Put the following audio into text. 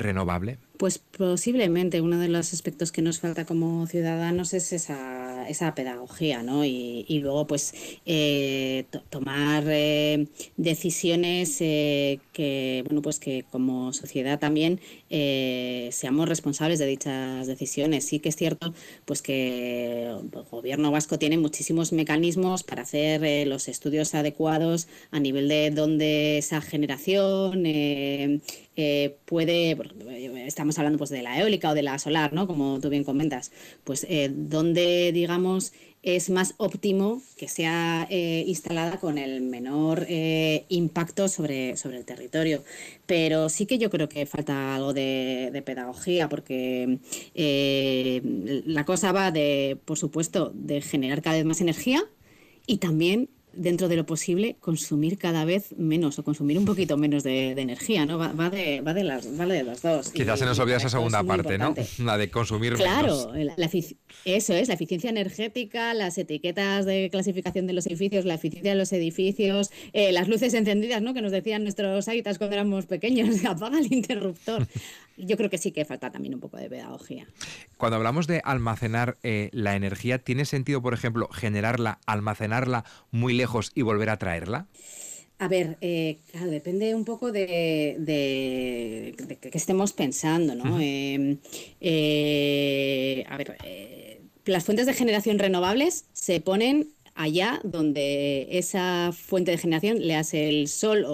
renovable? Pues posiblemente uno de los aspectos que nos falta como ciudadanos es esa pedagogía, ¿no? Y luego, pues, tomar decisiones que, bueno, pues que como sociedad también seamos responsables de dichas decisiones. Sí que es cierto, pues, que el gobierno vasco tiene muchísimos mecanismos para hacer los estudios adecuados a nivel de dónde esa generación puede, estamos hablando pues de la eólica o de la solar, ¿no? Como tú bien comentas, pues donde, digamos, es más óptimo que sea instalada con el menor impacto sobre el territorio. Pero sí que yo creo que falta algo de pedagogía, porque la cosa va de, por supuesto, de generar cada vez más energía y también, dentro de lo posible, consumir cada vez menos o consumir un poquito menos de energía, ¿no? Va de los dos Quizás se nos y olvida para esa esto es segunda muy parte, ¿no? importante. La de consumir menos. Claro, eso es, la eficiencia energética, las etiquetas de clasificación de los edificios, la eficiencia de los edificios, las luces encendidas, ¿no? Que nos decían nuestros aitas cuando éramos pequeños, apaga el interruptor. Yo creo que sí que falta también un poco de pedagogía. Cuando hablamos de almacenar la energía, ¿tiene sentido, por ejemplo, generarla, almacenarla muy lejos y volver a traerla? A ver, claro, depende un poco de qué estemos pensando, ¿no? Ujú. A ver, las fuentes de generación renovables se ponen allá donde esa fuente de generación le hace el sol